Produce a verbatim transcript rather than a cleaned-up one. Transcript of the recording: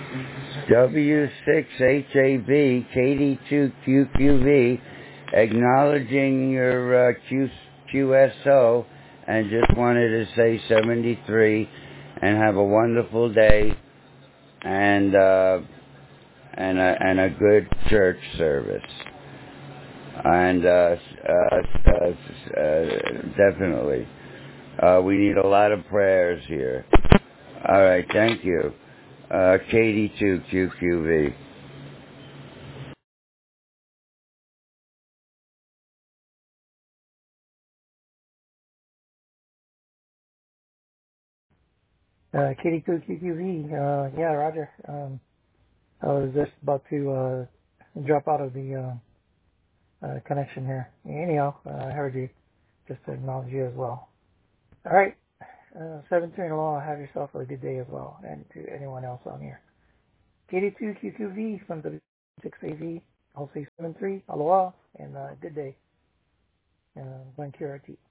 W six H A B, K D two Q Q V, acknowledging your uh, Q, QSO, and just wanted to say seventy-three, and have a wonderful day, and uh, and a, and a good church service, and uh, uh, uh, uh, definitely, uh, we need a lot of prayers here. All right, thank you. Uh, K D two Q Q V. Uh, K D two Q Q V, uh, yeah, Roger. Um, I was just about to, uh, drop out of the, uh, uh, connection here. Anyhow, uh, I heard you, just to acknowledge you as well. Alright, uh, seven three in a law, have yourself a good day as well, and to anyone else on here. K D two Q Q V from W six A V, I'll say seven three, aloha, and, uh, good day, uh, Buen Q R T.